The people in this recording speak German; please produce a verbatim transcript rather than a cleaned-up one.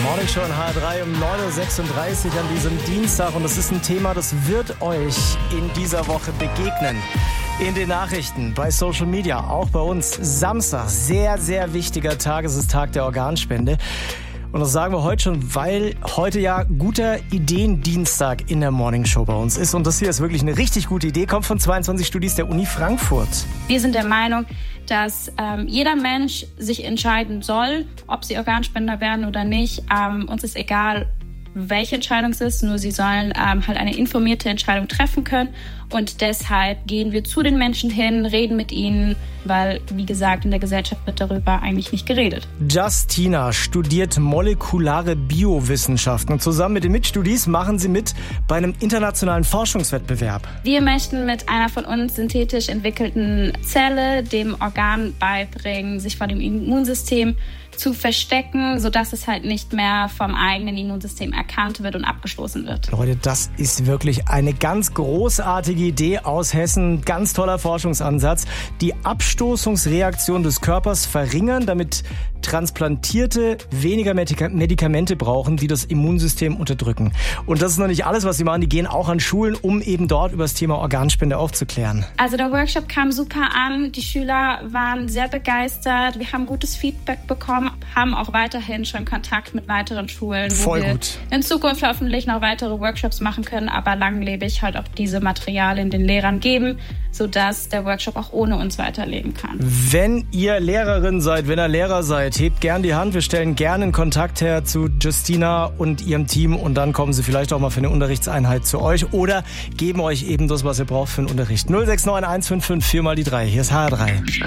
Morning Show in H R drei um neun Uhr sechsunddreißig an diesem Dienstag. Und das ist ein Thema, das wird euch in dieser Woche begegnen. In den Nachrichten, bei Social Media, auch bei uns. Samstag, sehr, sehr wichtiger Tag. Es ist Tag der Organspende. Und das sagen wir heute schon, weil heute ja guter Ideendienstag in der Morning Show bei uns ist. Und das hier ist wirklich eine richtig gute Idee. Kommt von zweiundzwanzig Studis der Uni Frankfurt. Wir sind der Meinung, dass ähm, jeder Mensch sich entscheiden soll, ob sie Organspender werden oder nicht. Ähm, uns ist egal, welche Entscheidung es ist, nur sie sollen ähm, halt eine informierte Entscheidung treffen können. Und deshalb gehen wir zu den Menschen hin, reden mit ihnen, weil, wie gesagt, in der Gesellschaft wird darüber eigentlich nicht geredet. Justina studiert molekulare Biowissenschaften und zusammen mit den Mitstudis machen sie mit bei einem internationalen Forschungswettbewerb. Wir möchten mit einer von uns synthetisch entwickelten Zelle dem Organ beibringen, sich vor dem Immunsystem zu verstecken, sodass es halt nicht mehr vom eigenen Immunsystem erkannt wird und abgestoßen wird. Leute, das ist wirklich eine ganz großartige Idee aus Hessen. Ganz toller Forschungsansatz. Die Abstoßungsreaktion des Körpers verringern, damit Transplantierte weniger Medikamente brauchen, die das Immunsystem unterdrücken. Und das ist noch nicht alles, was sie machen. Die gehen auch an Schulen, um eben dort über das Thema Organspende aufzuklären. Also der Workshop kam super an. Die Schüler waren sehr begeistert. Wir haben gutes Feedback bekommen, haben auch weiterhin schon Kontakt mit weiteren Schulen, Voll wo wir gut. in Zukunft hoffentlich noch weitere Workshops machen können, aber langlebig halt auch diese Materialien den Lehrern geben, sodass der Workshop auch ohne uns weiterleben kann. Wenn ihr Lehrerin seid, wenn ihr Lehrer seid, hebt gern die Hand. Wir stellen gerne einen Kontakt her zu Justina und ihrem Team und dann kommen sie vielleicht auch mal für eine Unterrichtseinheit zu euch oder geben euch eben das, was ihr braucht für den Unterricht. null sechs neun eins fünf fünf vier mal die drei. Hier ist H R drei.